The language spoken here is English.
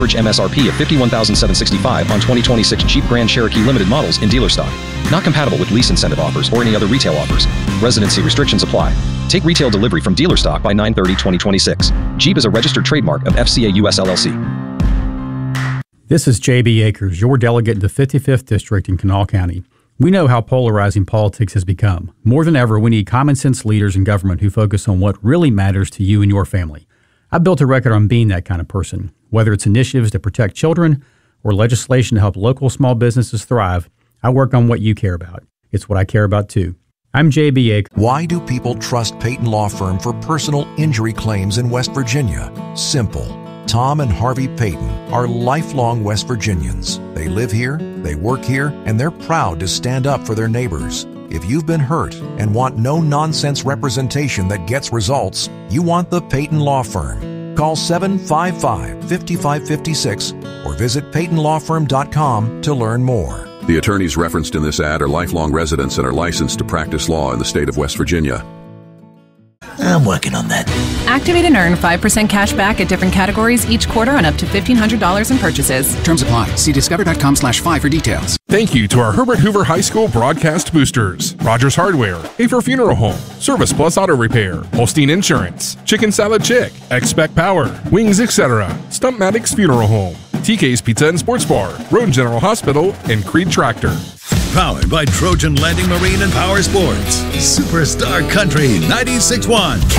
Average MSRP of $51,765 on 2026 Jeep Grand Cherokee Limited models in dealer stock. Not compatible with lease incentive offers or any other retail offers. Residency restrictions apply. Take retail delivery from dealer stock by 9/30/2026. Jeep is a registered trademark of FCA US LLC. This is J.B. Akers, your delegate in the 55th District in Kanawha County. We know how polarizing politics has become. More than ever, we need common sense leaders in government who focus on what really matters to you and your family. I built a record on being that kind of person. Whether it's initiatives to protect children or legislation to help local small businesses thrive, I work on what you care about. It's what I care about too. I'm J.B. Akers. Why do people trust Peyton Law Firm for personal injury claims in West Virginia? Simple. Tom and Harvey Peyton are lifelong West Virginians. They live here, they work here, and they're proud to stand up for their neighbors. If you've been hurt and want no-nonsense representation that gets results, you want the Peyton Law Firm. Call 755-5556 or visit PeytonLawFirm.com to learn more. The attorneys referenced in this ad are lifelong residents and are licensed to practice law in the state of West Virginia. I'm working on that. Activate and earn 5% cash back at different categories each quarter on up to $1,500 in purchases. Terms apply. See discover.com/5 for details. Thank you to our Herbert Hoover High School broadcast boosters. Rogers Hardware, Hafer Funeral Home, Service Plus Auto Repair, Holstein Insurance, Chicken Salad Chick, Expect Power, Wings Etc., Stumpmatics Funeral Home, TK's Pizza and Sports Bar, Road General Hospital, and Creed Tractor. Powered by Trojan Landing Marine and Power Sports. Superstar Country 96.1.